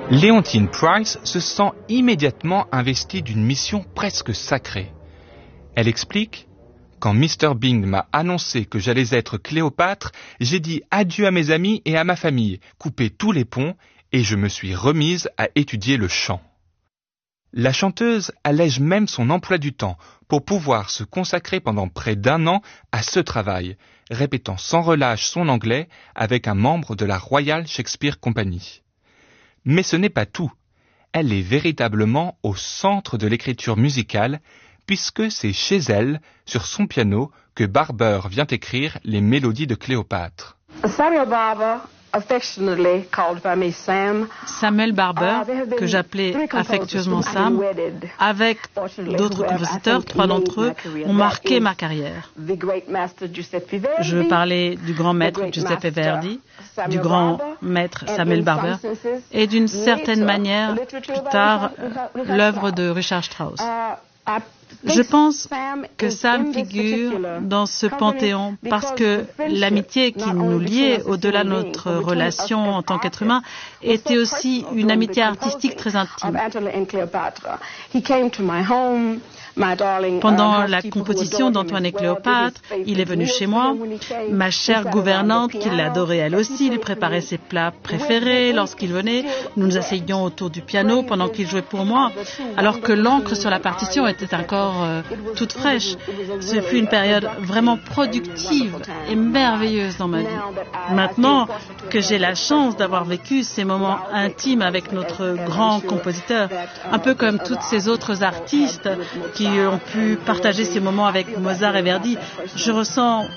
Leontine Price se sent immédiatement investie d'une mission presque sacrée. Elle explique « Quand Mr. Bing m'a annoncé que j'allais être Cléopâtre, j'ai dit adieu à mes amis et à ma famille, coupé tous les ponts et je me suis remise à étudier le chant. » La chanteuse allège même son emploi du temps pour pouvoir se consacrer pendant près d'1 an à ce travail, répétant sans relâche son anglais avec un membre de la Royal Shakespeare Company. Mais ce n'est pas tout. Elle est véritablement au centre de l'écriture musicale, puisque c'est chez elle, sur son piano, que Barber vient écrire les mélodies de Cléopâtre. Samuel Barber, que j'appelais affectueusement Sam, avec d'autres compositeurs, 3 d'entre eux, ont marqué ma carrière. Je veux parler du grand maître Giuseppe Verdi, du grand maître Samuel Barber, et d'une certaine manière, plus tard, l'œuvre de Richard Strauss. Je pense que Sam figure dans ce panthéon parce que l'amitié qui nous liait, au-delà de notre relation en tant qu'être humain, était aussi une amitié artistique très intime. Pendant la composition d'Antoine et Cléopâtre, il est venu chez moi. Ma chère gouvernante, qui l'adorait elle aussi, lui préparait ses plats préférés lorsqu'il venait. Nous nous asseyions autour du piano pendant qu'il jouait pour moi, alors que l'encre sur la partition était encore toute fraîche. Ce fut une période vraiment productive et merveilleuse dans ma vie. Maintenant que j'ai la chance d'avoir vécu ces moments intimes avec notre grand compositeur, un peu comme toutes ces autres artistes qui ont pu partager ces moments avec Mozart et Verdi, je ressens